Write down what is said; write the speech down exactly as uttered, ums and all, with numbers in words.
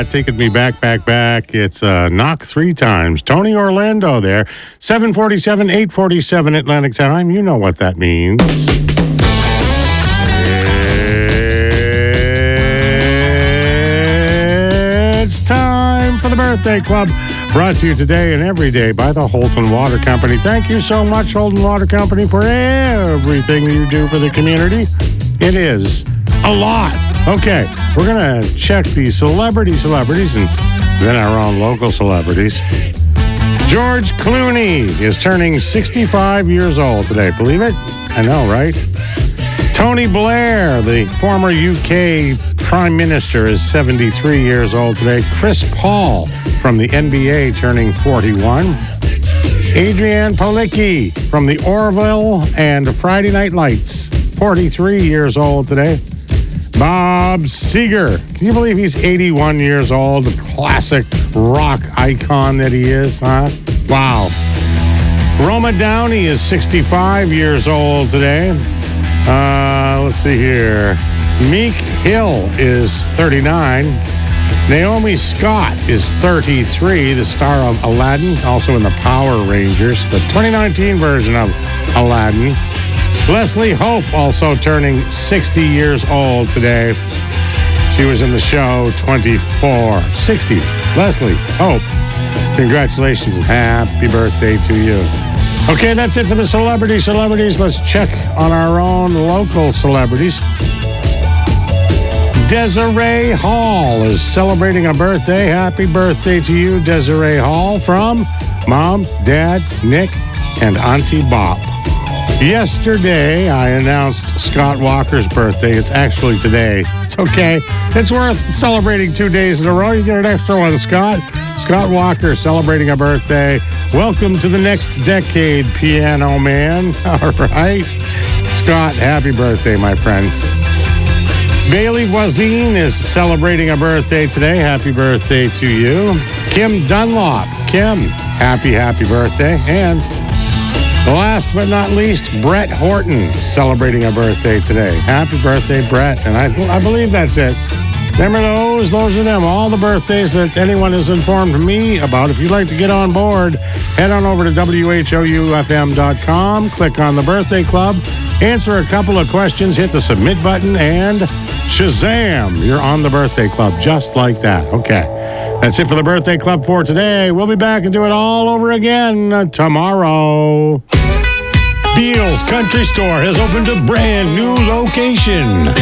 that, taking me back, back, back. It's uh, knock three times. Tony Orlando there. seven forty-seven, eight forty-seven Atlantic time. You know what that means. It's time for the Birthday Club. Brought to you today and every day by the Holton Water Company. Thank you so much, Holton Water Company, for everything you do for the community. It is a lot. Okay, we're going to check the celebrity celebrities and then our own local celebrities. George Clooney is turning sixty-five years old today. Believe it? I know, right? Tony Blair, the former U K Prime Minister, is seventy-three years old today. Chris Paul from the N B A turning forty-one. Adrienne Palicki from the Orville and Friday Night Lights, forty-three years old today. Bob Seger, can you believe he's eighty-one years old? The classic rock icon that he is, huh? Wow. Roma Downey is sixty-five years old today. Uh, let's see here. Meek Hill is thirty-nine. Naomi Scott is thirty-three, the star of Aladdin, also in the Power Rangers, the twenty nineteen version of Aladdin. Leslie Hope also turning sixty years old today. She was in the show twenty-four. sixty. Leslie Hope. Congratulations. Happy birthday to you. Okay, that's it for the celebrity celebrities. Let's check on our own local celebrities. Desiree Hall is celebrating a birthday. Happy birthday to you, Desiree Hall, from Mom, Dad, Nick, and Auntie Bob. Yesterday, I announced Scott Walker's birthday. It's actually today. It's okay. It's worth celebrating two days in a row. You get an extra one, Scott. Scott Walker celebrating a birthday. Welcome to the next decade, Piano Man. All right. Scott, happy birthday, my friend. Bailey Voisine is celebrating a birthday today. Happy birthday to you. Kim Dunlop. Kim, happy, happy birthday. And last but not least, Brett Horton celebrating a birthday today. Happy birthday, Brett. And I, I believe that's it. Remember those? Those are them. All the birthdays that anyone has informed me about. If you'd like to get on board, head on over to W H O U F M dot com. Click on the Birthday Club. Answer a couple of questions. Hit the submit button. And Shazam! You're on the Birthday Club. Just like that. Okay. That's it for the Birthday Club for today. We'll be back and do it all over again tomorrow. Beals Country Store has opened a brand new location.